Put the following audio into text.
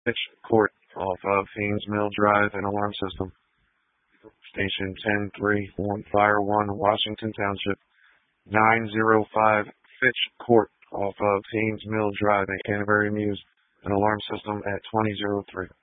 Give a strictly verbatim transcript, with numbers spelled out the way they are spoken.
Fitch Court off of Haynes Mill Drive and alarm system. Station ten three one Fire one, Washington Township. nine oh five Fitch Court off of Haynes Mill Drive at Canterbury Mews. An alarm system at twenty oh three.